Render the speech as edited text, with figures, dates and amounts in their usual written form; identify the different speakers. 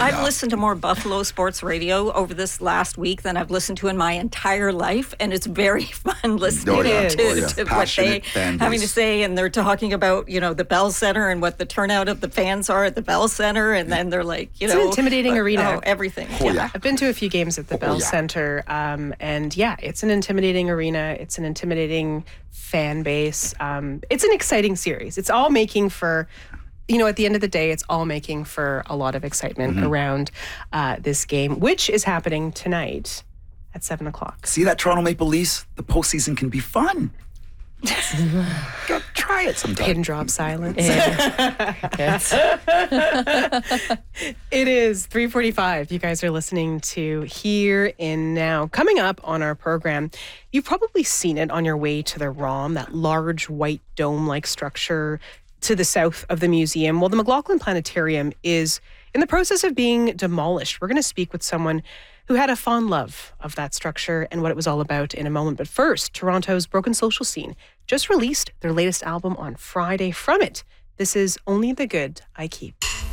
Speaker 1: I've listened to more Buffalo sports radio over this last week than I've listened to in my entire life, and it's very fun listening to what they having to say. And they're talking about, the Bell Center and what the turnout of the fans are at the Bell Center, and then they're like,
Speaker 2: it's an intimidating arena.
Speaker 1: Everything.
Speaker 2: I've been to a few games at the Bell Center, and it's an intimidating arena. It's an intimidating fan base. It's an exciting series. It's all making for, at the end of the day, it's all making for a lot of excitement around this game, which is happening tonight at 7:00.
Speaker 3: See that Toronto Maple Leafs? The postseason can be fun. Go try it sometime.
Speaker 2: Pin drop silence. It is 3:45. You guys are listening to Here in Now. Coming up on our program, you've probably seen it on your way to the ROM, that large white dome-like structure to the south of the museum. Well, the McLaughlin Planetarium is in the process of being demolished. We're going to speak with someone who had a fond love of that structure and what it was all about in a moment. But first, Toronto's Broken Social Scene just released their latest album on Friday. From it, this is Only the Good I Keep.